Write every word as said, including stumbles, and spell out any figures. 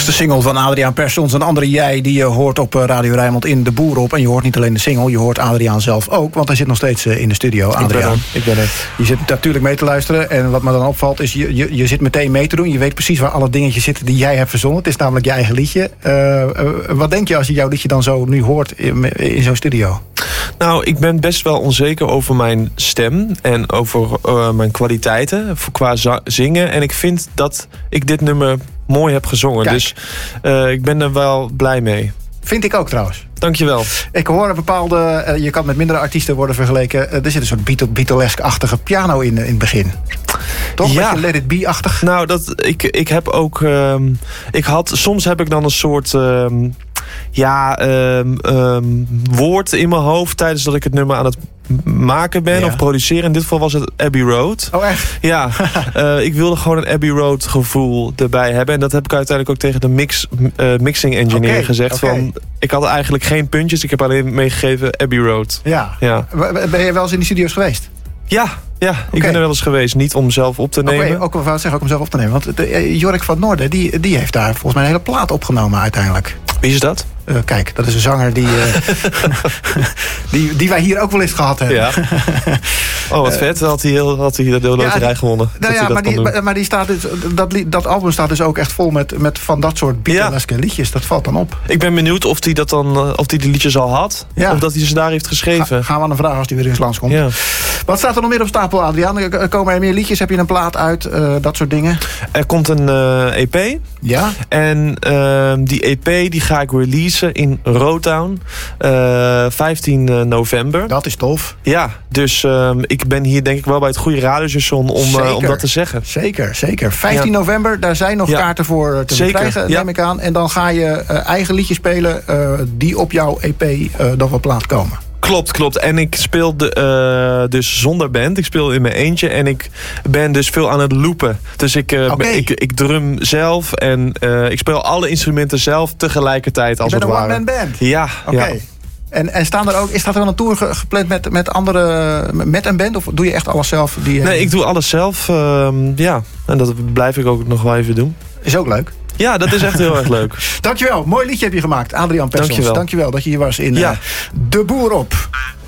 De single van Adriaan Persons, een andere jij... die je hoort op Radio Rijnmond in De Boer op. En je hoort niet alleen de single, je hoort Adriaan zelf ook. Want hij zit nog steeds in de studio, Adriaan. Ik ben er. Je zit natuurlijk mee te luisteren. En wat me dan opvalt is, je, je, je zit meteen mee te doen. Je weet precies waar alle dingetjes zitten die jij hebt verzonnen. Het is namelijk je eigen liedje. Uh, uh, wat denk je als je jouw liedje dan zo nu hoort in, in zo'n studio? Nou, ik ben best wel onzeker over mijn stem. En over uh, mijn kwaliteiten qua za- zingen. En ik vind dat ik dit nummer mooi heb gezongen. Kijk. Dus uh, ik ben er wel blij mee. Vind ik ook trouwens. Dankjewel. Ik hoor een bepaalde... Uh, je kan met mindere artiesten worden vergeleken. Uh, er zit een soort Beatle, Beatlesk-achtige piano in, in het begin. Toch? Ja. Let It Be-achtig? Nou, dat, ik, ik heb ook... Um, ik had, soms heb ik dan een soort... Um, ja, um, um, woord in mijn hoofd tijdens dat ik het nummer aan het maken ben, ja. Of produceren. In dit geval was het Abbey Road. Oh, echt? Ja, uh, ik wilde gewoon een Abbey Road gevoel erbij hebben. En dat heb ik uiteindelijk ook tegen de mix, uh, mixing engineer okay, gezegd. Okay. Van, ik had eigenlijk geen puntjes. Ik heb alleen meegegeven Abbey Road. Ja. Ja. Ben je wel eens in die studio's geweest? Ja, ja, ik okay. ben er wel eens geweest. Niet om zelf op te nemen. Okay, ook, ook, zeg, ook om zelf op te nemen. Want de, uh, Jork van Noorden, die, die heeft daar volgens mij een hele plaat opgenomen uiteindelijk. Wie is dat? Uh, kijk, dat is een zanger die, uh, die, die wij hier ook wel eens gehad hebben. Ja. Oh, wat vet. Had hij, heel, had hij de loterij ja, gewonnen. Nou ja, maar, die, maar, maar die staat dus, dat, dat album staat dus ook echt vol met, met van dat soort Beatleske ja. liedjes. Dat valt dan op. Ik ben benieuwd of hij dat dan, of hij die liedjes al had. Ja. Of dat hij ze daar heeft geschreven. Ga, gaan we aan de vraag als hij weer eens langskomt. Ja. Wat staat er nog meer op stapel, Adriaan? Komen er meer liedjes? Heb je een plaat uit? Uh, dat soort dingen? Er komt een uh, E P. Ja. En uh, die E P die ga ik releasen in Rotown. Uh, vijftien november. Dat is tof. Ja, dus uh, ik ben hier denk ik wel bij het goede radiostation om, uh, om dat te zeggen. Zeker, zeker. vijftien ja. november, daar zijn nog ja. kaarten voor te zeker. krijgen, neem ja. ik aan. En dan ga je uh, eigen liedjes spelen uh, die op jouw E P uh, dan wel plaat komen. Klopt, klopt. En ik speel de, uh, dus zonder band. Ik speel in mijn eentje. En ik ben dus veel aan het loopen. Dus ik, uh, okay. ik, ik drum zelf. En uh, ik speel alle instrumenten zelf tegelijkertijd als het ware. Je bent een one-man band? Ja. Oké. Okay. Ja. En, en staan er ook, is dat er wel een tour gepland met, met andere, met een band? Of doe je echt alles zelf? Die, nee, ik doe alles zelf. Uh, ja. En dat blijf ik ook nog wel even doen. Is ook leuk. Ja, dat is echt heel erg leuk. Dankjewel. Mooi liedje heb je gemaakt, Adriaan Persons. Dankjewel. Dankjewel dat je hier was in ja. uh, De Boer op.